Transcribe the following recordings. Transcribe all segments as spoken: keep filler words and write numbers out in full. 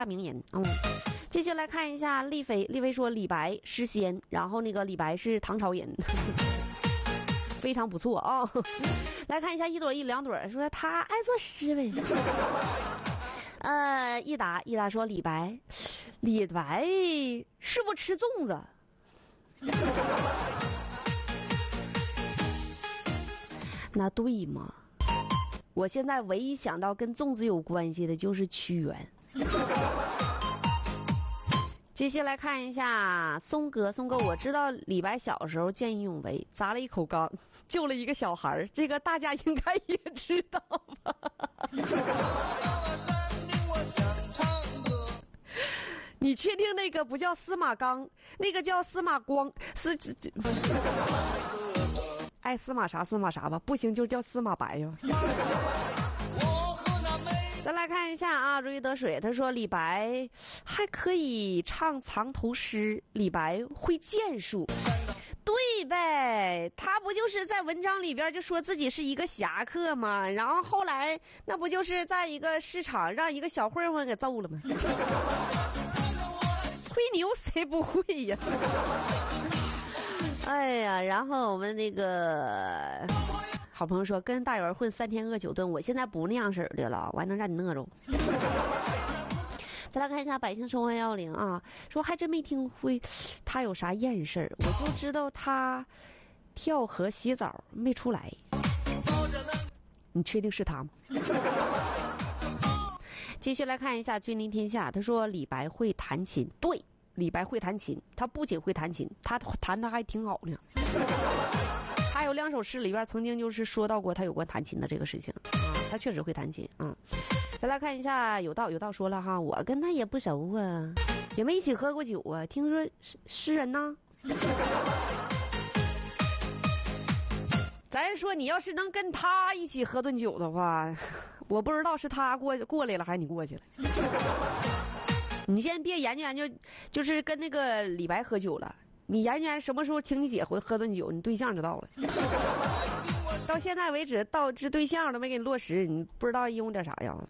名言。嗯，继续来看一下丽妃，丽妃说李白诗仙，然后那个李白是唐朝人，非常不错啊、哦。来看一下一朵一两朵，说他爱作诗呗。呃，一答一答说李白，李白是不吃粽子？那对吗？我现在唯一想到跟粽子有关系的就是屈原。接下来看一下松哥，松哥，我知道李白小时候见义勇为，砸了一口缸，救了一个小孩，这个大家应该也知道吧？你确定那个不叫司马刚，那个叫司马光？司爱司马啥司马啥吧，不行就叫司马白呀。再来看一下啊，如鱼得水，他说李白还可以唱藏头诗，李白会剑术，对呗？他不就是在文章里边就说自己是一个侠客吗？然后后来那不就是在一个市场让一个小混混给揍了吗？吹牛谁不会呀？哎呀，然后我们那个好朋友说跟大圆混三天饿九顿，我现在不那样式的了，我还能让你饿着。再来看一下百姓生活幺零啊，说还真没听会他有啥艳事儿，我就知道他跳河洗澡没出来。你确定是他吗？继续来看一下君临天下，他说李白会弹琴，对，李白会弹琴，他不仅会弹琴，他弹的还挺好呢。他有两首诗里边曾经就是说到过他有关弹琴的这个事情，啊，他确实会弹琴啊。再来看一下有道，有道说了哈，我跟他也不熟啊，也没一起喝过酒啊，听说诗人呢。咱说你要是能跟他一起喝顿酒的话，我不知道是他过过来了还是你过去了。你先别研究研究，就是跟那个李白喝酒了，你研究研究什么时候请你姐回喝顿酒，你对象就到了。到现在为止，到这对象都没给你落实，你不知道因为点啥呀？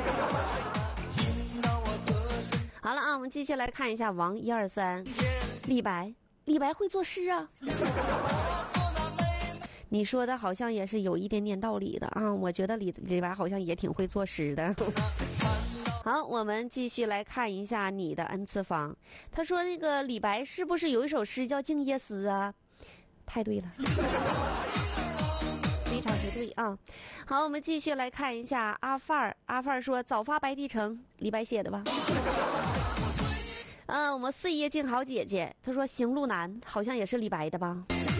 好了啊，我们继续来看一下王一二三，李白，李白会作诗啊。你说的好像也是有一点点道理的啊，我觉得李李白好像也挺会作诗的。好，我们继续来看一下你的 N 次方，他说那个李白是不是有一首诗叫《静夜思》啊？太对了，非常之对啊。好，我们继续来看一下阿范儿，阿范儿说早发白帝城，李白写的吧？嗯、呃，我们岁月静好姐姐，她说行路难，好像也是李白的吧？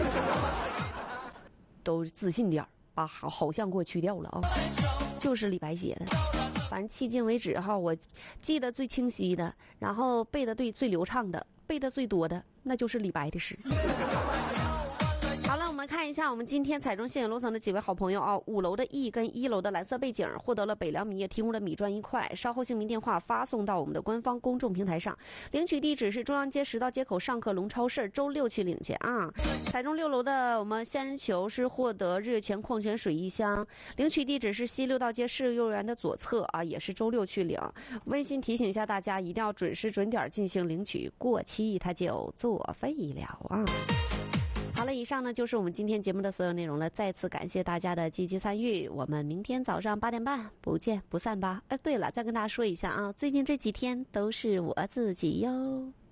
都自信点儿，把好好像给我去掉了啊，就是李白写的。反正迄今为止哈，我记得最清晰的，然后背的对最流畅的，背的最多的，那就是李白的诗。好了，我们看一下我们今天彩中现影楼层的几位好朋友啊，五楼的 E 跟一楼的蓝色背景获得了北凉米业提供的米砖一块，稍后姓名电话发送到我们的官方公众平台上，领取地址是中央街十道街口上客隆超市，周六去领去啊。彩中六楼的我们仙人球是获得日月泉矿泉水一箱，领取地址是西六道街市幼儿园的左侧啊，也是周六去领。温馨提醒一下大家，一定要准时准点进行领取，过期它就作废了啊。好了，以上呢就是我们今天节目的所有内容了，再次感谢大家的积极参与，我们明天早上八点半不见不散吧。哎，对了，再跟大家说一下啊，最近这几天都是我自己哟。